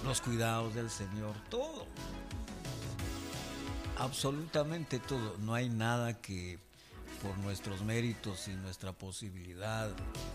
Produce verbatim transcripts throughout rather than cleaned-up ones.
los cuidados del Señor, todo, absolutamente todo. No hay nada que por nuestros méritos y nuestra posibilidad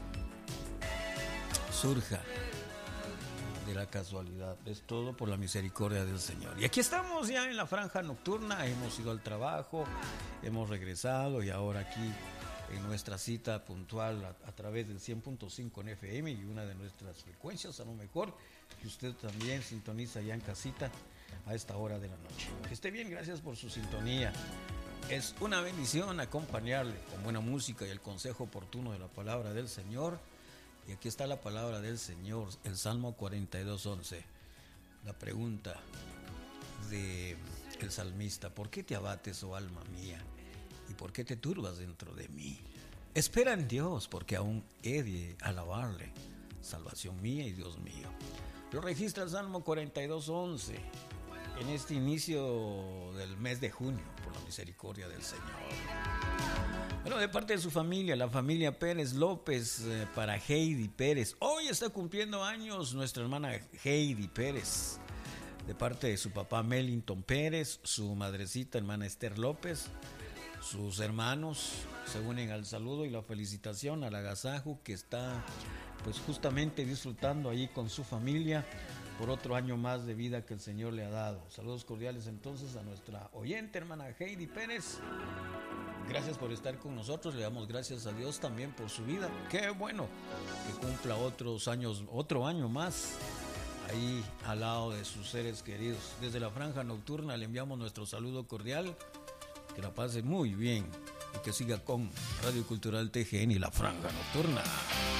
surja de la casualidad. Es todo por la misericordia del Señor. Y aquí estamos ya en la franja nocturna. Hemos ido al trabajo, hemos regresado y ahora aquí en nuestra cita puntual a, a través del cien punto cinco en F M y una de nuestras frecuencias, a lo mejor que usted también sintoniza ya en casita a esta hora de la noche. Que esté bien, gracias por su sintonía. Es una bendición acompañarle con buena música y el consejo oportuno de la palabra del Señor. Y aquí está la palabra del Señor, el Salmo cuarenta y dos, once. La pregunta del salmista: ¿por qué te abates, oh alma mía? ¿Y por qué te turbas dentro de mí? Espera en Dios, porque aún he de alabarle, salvación mía y Dios mío. Lo registra el Salmo cuarenta y dos, once, en este inicio del mes de junio, por la misericordia del Señor. Bueno, de parte de su familia, la familia Pérez López, eh, para Heidi Pérez. Hoy está cumpliendo años nuestra hermana Heidi Pérez. De parte de su papá Mellington Pérez, su madrecita hermana Esther López. Sus hermanos se unen al saludo y la felicitación al agasajo que está pues justamente disfrutando allí con su familia por otro año más de vida que el Señor le ha dado. Saludos cordiales entonces a nuestra oyente hermana Heidi Pérez. Gracias por estar con nosotros, le damos gracias a Dios también por su vida. Qué bueno que cumpla otros años, otro año más ahí al lado de sus seres queridos. Desde la franja nocturna le enviamos nuestro saludo cordial. Que la pase muy bien y que siga con Radio Cultural T G N y la franja nocturna.